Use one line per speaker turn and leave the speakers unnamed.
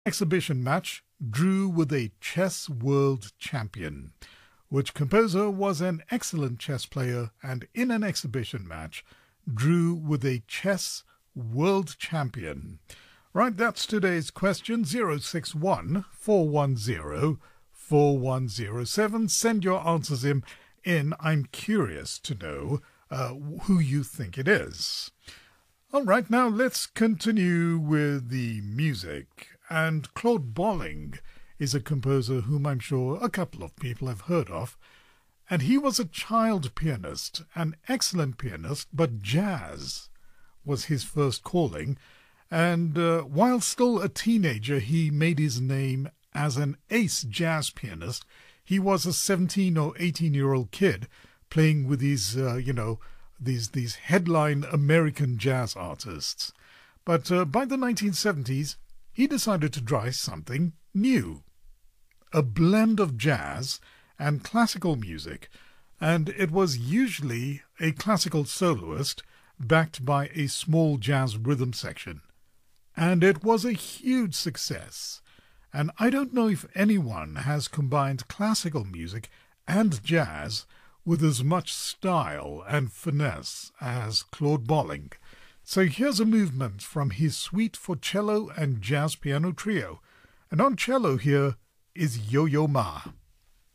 Exhibition match drew with a chess world champion. Which composer was an excellent chess player and in an exhibition match drew with a chess world champion? Right, that's today's question. 061 410 4107. Send your answers in. I'm curious to know who you think it is. All right, now let's continue with the music. And Claude Bolling is a composer whom I'm sure a couple of people have heard of. And he was a child pianist, an excellent pianist, but jazz was his first calling. And while still a teenager, he made his name as an ace jazz pianist. He was a 17 or 18-year-old kid playing with these, these headline American jazz artists. But by the 1970s, he decided to try something new. A blend of jazz and classical music, and it was usually a classical soloist backed by a small jazz rhythm section. And it was a huge success. And I don't know if anyone has combined classical music and jazz with as much style and finesse as Claude Bolling. So here's a movement from his suite for cello and jazz piano trio. And on cello here is Yo-Yo Ma.